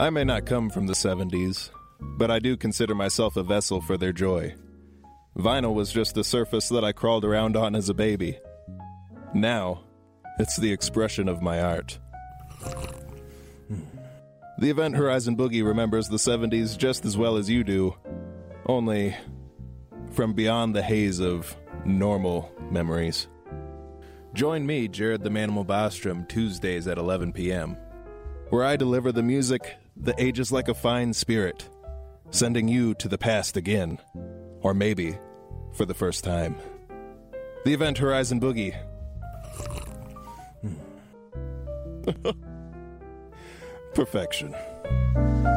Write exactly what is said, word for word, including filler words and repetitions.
I may not come from the seventies, but I do consider myself a vessel for their joy. Vinyl was just the surface that I crawled around on as a baby. Now, it's the expression of my art. The Event Horizon Boogie remembers the seventies just as well as you do, only from beyond the haze of normal memories. Join me, Jared the Manimal Bostrom, Tuesdays at eleven p.m., where I deliver the music that ages like a fine spirit, sending you to the past again, or maybe for the first time. The Event Horizon Boogie. Perfection.